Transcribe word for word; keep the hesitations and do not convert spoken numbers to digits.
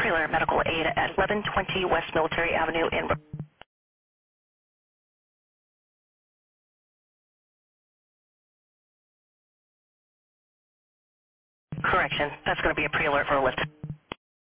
Prealert Medical Aid at eleven twenty West Military Avenue in... Correction, that's going to be a pre-alert for a lift.